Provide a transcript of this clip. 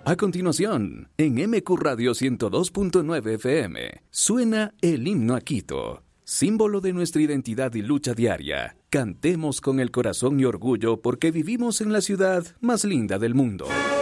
A continuación, en MQ Radio 102.9 FM, suena el himno a Quito, símbolo de nuestra identidad y lucha diaria. Cantemos con el corazón y orgullo porque vivimos en la ciudad más linda del mundo.